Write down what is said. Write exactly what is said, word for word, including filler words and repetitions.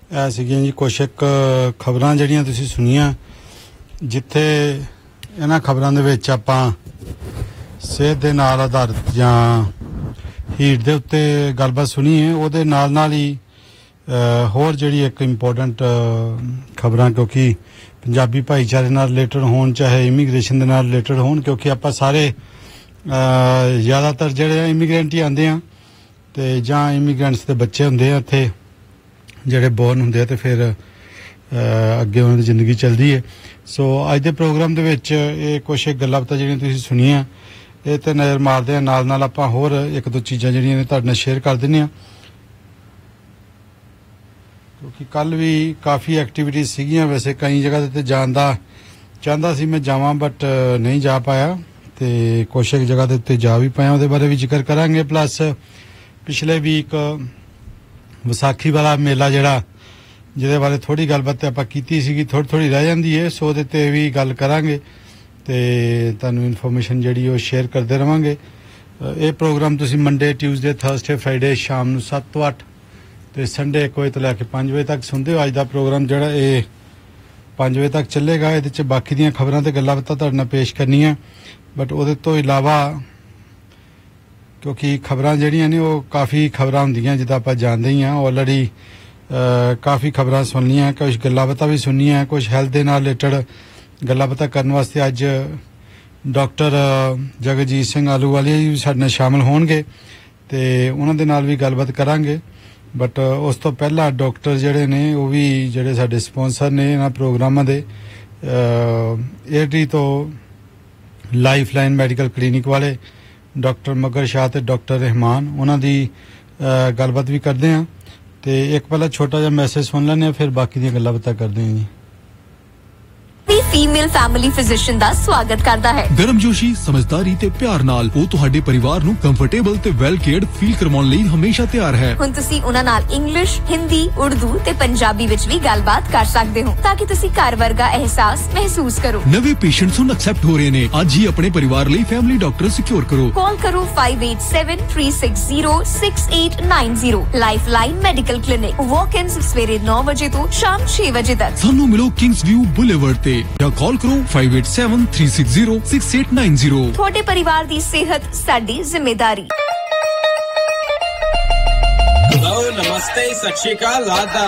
ਇਹ ਸੀਗੀਆਂ ਜੀ ਕੁਛ ਇੱਕ ਖਬਰਾਂ ਜਿਹੜੀਆਂ ਤੁਸੀਂ ਸੁਣੀਆਂ, ਜਿੱਥੇ ਇਹਨਾਂ ਖਬਰਾਂ ਦੇ ਵਿੱਚ ਆਪਾਂ ਸਿਹਤ ਦੇ ਨਾਲ ਆਧਾਰਿਤ ਜਾਂ ਹੀਟ ਦੇ ਉੱਤੇ ਗੱਲਬਾਤ ਸੁਣੀ ਹੈ। ਉਹਦੇ ਨਾਲ ਨਾਲ ਹੀ ਹੋਰ ਜਿਹੜੀ ਇੱਕ ਇੰਪੋਰਟੈਂਟ ਖਬਰਾਂ, ਕਿਉਂਕਿ ਪੰਜਾਬੀ ਭਾਈਚਾਰੇ ਨਾਲ ਰਿਲੇਟਡ ਹੋਣ ਚਾਹੇ ਇਮੀਗ੍ਰੇਸ਼ਨ ਦੇ ਨਾਲ ਰਿਲੇਟਡ ਹੋਣ, ਕਿਉਂਕਿ ਆਪਾਂ ਸਾਰੇ ਜ਼ਿਆਦਾਤਰ ਜਿਹੜੇ ਇਮੀਗ੍ਰੈਂਟ ਹੀ ਆਉਂਦੇ ਆ ਤੇ ਜਾਂ ਇਮੀਗ੍ਰੈਂਟਸ ਦੇ ਬੱਚੇ ਹੁੰਦੇ ਆ ਇੱਥੇ ਜਿਹੜੇ ਬੋਰਨ ਹੁੰਦੇ ਆ ਤੇ ਫਿਰ ਅੱਗੇ ਉਹਨਾਂ ਦੀ ਜ਼ਿੰਦਗੀ ਚੱਲਦੀ ਹੈ। ਸੋ ਅੱਜ ਦੇ ਪ੍ਰੋਗਰਾਮ ਦੇ ਵਿੱਚ ਇਹ ਕੁਛ ਗੱਲਾਂ ਬਾਤਾਂ ਜਿਹੜੀਆਂ ਤੁਸੀਂ ਸੁਣੀਆਂ ਇਹ ਤੇ ਨਜ਼ਰ ਮਾਰਦੇ ਆ, ਨਾਲ ਨਾਲ ਆਪਾਂ ਹੋਰ ਇੱਕ ਦੋ ਚੀਜ਼ਾਂ ਜਿਹੜੀਆਂ ਨੇ ਤੁਹਾਡੇ ਨਾਲ ਸ਼ੇਅਰ ਕਰ ਦਿੰਦੇ ਆ, ਕਿਉਂਕਿ ਕੱਲ ਵੀ ਕਾਫੀ ਐਕਟੀਵਿਟੀਜ਼ ਸੀਗੀਆਂ। ਵੈਸੇ ਕਈ ਜਗ੍ਹਾ ਤੇ ਜਾਣ ਦਾ ਚਾਹੁੰਦਾ ਸੀ ਮੈਂ ਜਾਵਾਂ, ਬਟ ਨਹੀਂ ਜਾ ਪਾਇਆ ਤੇ ਕੁਛ ਇੱਕ ਜਗ੍ਹਾ ਦੇ ਉੱਤੇ ਜਾ ਵੀ ਪਾਇਆ, ਉਹਦੇ ਬਾਰੇ ਵੀ ਜ਼ਿਕਰ ਕਰਾਂਗੇ। ਪਲੱਸ ਪਿਛਲੇ ਵੀਕ ਵਿਸਾਖੀ ਵਾਲਾ ਮੇਲਾ ਜਿਹੜਾ ਜਿਹਦੇ ਬਾਰੇ ਥੋੜੀ ਗੱਲਬਾਤ ਆਪਾਂ ਕੀਤੀ ਸੀਗੀ, ਥੋੜੀ ਥੋੜੀ ਰਹਿ ਜਾਂਦੀ ਹੈ, ਸੋ ਉਹਦੇ ਤੇ ਵੀ ਗੱਲ ਕਰਾਂਗੇ ਤੇ ਤੁਹਾਨੂੰ ਇਨਫੋਰਮੇਸ਼ਨ ਜਿਹੜੀ ਉਹ ਸ਼ੇਅਰ ਕਰਦੇ ਰਵਾਂਗੇ। ਇਹ ਪ੍ਰੋਗਰਾਮ ਤੁਸੀਂ ਮੰਡੇ, ਟਿਊਜ਼ਡੇ, ਥਰਸਡੇ, ਫਰਾਈਡੇ ਸ਼ਾਮ ਨੂੰ ਸੱਤ ਤੋਂ ਅੱਠ ਤੇ ਸੰਡੇ ਇੱਕ ਵਜੇ ਤੋਂ ਲੈ ਕੇ ਪੰਜ ਵਜੇ ਤੱਕ ਸੁਣਦੇ ਹੋ। ਅੱਜ ਦਾ ਪ੍ਰੋਗਰਾਮ ਜਿਹੜਾ ਇਹ ਪੰਜ ਵਜੇ ਤੱਕ ਚੱਲੇਗਾ। ਇਹਦੇ 'ਚ ਬਾਕੀ ਦੀਆਂ ਖਬਰਾਂ ਤੇ ਗੱਲਾਂ ਬਾਤਾਂ ਤੁਹਾਡੇ ਨਾਲ ਪੇਸ਼ ਕਰਨੀਆਂ, ਬਟ ਉਹਦੇ ਤੋਂ ਇਲਾਵਾ ਕਿਉਂਕਿ ਖਬਰਾਂ ਜਿਹੜੀਆਂ ਨੇ ਉਹ ਕਾਫੀ ਖਬਰਾਂ ਹੁੰਦੀਆਂ, ਜਿੱਦਾਂ ਆਪਾਂ ਜਾਣਦੇ ਹੀ ਹਾਂ ਆਲਰੇਡੀ ਕਾਫੀ ਖਬਰਾਂ ਸੁਣ ਲਈਆਂ, ਕੁਝ ਗੱਲਾਂ ਬਾਤਾਂ ਵੀ ਸੁਣੀਆਂ, ਕੁਝ ਹੈਲਥ ਦੇ ਨਾਲ ਰਿਲੇਟਡ ਗੱਲਾਂ ਬਾਤਾਂ ਕਰਨ ਵਾਸਤੇ ਅੱਜ ਡਾਕਟਰ ਜਗਜੀਤ ਸਿੰਘ ਆਲੂਵਾਲੀਆ ਜੀ ਵੀ ਸਾਡੇ ਨਾਲ ਸ਼ਾਮਲ ਹੋਣਗੇ ਤੇ ਉਹਨਾਂ ਦੇ ਨਾਲ ਵੀ ਗੱਲਬਾਤ ਕਰਾਂਗੇ। ਬਟ ਉਸ ਤੋਂ ਪਹਿਲਾਂ ਡਾਕਟਰ ਜਿਹੜੇ ਨੇ ਉਹ ਵੀ ਜਿਹੜੇ ਸਾਡੇ ਸਪਾਂਸਰ ਨੇ ਇਹਨਾਂ ਪ੍ਰੋਗਰਾਮਾਂ ਦੇ, ਏਅਰਟੀ ਤੋਂ ਲਾਈਫ ਲਾਈਨ ਮੈਡੀਕਲ ਕਲੀਨਿਕ ਵਾਲੇ ਡਾਕਟਰ ਮਗਰ ਸ਼ਾਹ ਤੇ ਡਾਕਟਰ ਰਹਿਮਾਨ, ਉਹਨਾਂ ਦੀ ਗੱਲਬਾਤ ਵੀ ਕਰਦੇ ਹਾਂ। ਤੇ ਇੱਕ ਪਹਿਲਾਂ ਛੋਟਾ ਜਿਹਾ ਮੈਸੇਜ ਸੁਣ ਲੈਂਦੇ ਹਾਂ, ਫਿਰ ਬਾਕੀ ਦੀਆਂ ਗੱਲਾਂ ਬਾਤਾਂ ਕਰਦੇ ਹਾਂ ਜੀ। ਫੀਮੇਲ ਫੈਮਿਲੀ ਫਿਜ਼ੀਸ਼ੀਅਨ ਦਾ ਸਵਾਗਤ ਕਰਦਾ ਹੈ। ਗਰਮਜੋਸ਼ੀ, ਸਮਝਦਾਰੀ ਤੇ ਪਿਆਰ ਨਾਲ ਉਹ ਤੁਹਾਡੇ ਪਰਿਵਾਰ ਨੂੰ ਕੰਫਰਟੇਬਲ ਤੇ ਵੈਲ ਕੇਅਰਡ ਫੀਲ ਕਰਵਾਉਣ ਲਈ ਹਮੇਸ਼ਾ ਤਿਆਰ ਹੈ। ਹੁਣ ਤੁਸੀਂ ਉਹਨਾਂ ਨਾਲ ਇੰਗਲਿਸ਼, ਹਿੰਦੀ, ਉਰਦੂ ਤੇ ਪੰਜਾਬੀ ਵਿੱਚ ਵੀ ਗੱਲਬਾਤ ਕਰ ਸਕਦੇ ਹੋ ਤਾਂ ਕਿ ਤੁਸੀਂ ਘਰ ਵਰਗਾ ਅਹਿਸਾਸ ਮਹਿਸੂਸ ਕਰੋ। ਨਵੇਂ ਪੇਸ਼ੈਂਟਸ ਹੁਣ ਐਕਸੈਪਟ ਹੋ ਰਹੇ ਨੇ। ਅੱਜ ਹੀ ਆਪਣੇ ਪਰਿਵਾਰ ਲਈ ਫੈਮਿਲੀ ਡਾਕਟਰ ਸਿਕਿਉਰ ਕਰੋ। ਕਾਲ ਕਰੋ five eight seven three six zero six eight nine zero। Lifeline medical clinic, ਵਾਕ-ਇਨਸ ਸਵੇਰੇ ਨੌ ਵਜੇ ਤੋਂ ਸ਼ਾਮ ਛੇ ਵਜੇ ਤੱਕ। ਸਾਨੂੰ ਮਿਲੋ ਕਿੰਗਸ ਵਿਊ ਬੁਲੇਵਰਡ ਤੇ ਜਾਂ ਕਾਲ ਕਰੋ five eight seven three six zero six eight nine zero। ਤੁਹਾਡੇ ਪਰਿਵਾਰ ਦੀ ਸਿਹਤ ਸਾਡੀ ਜ਼ਿੰਮੇਵਾਰੀ। हेलो नमस्ते सत श्री अकाल आदाब।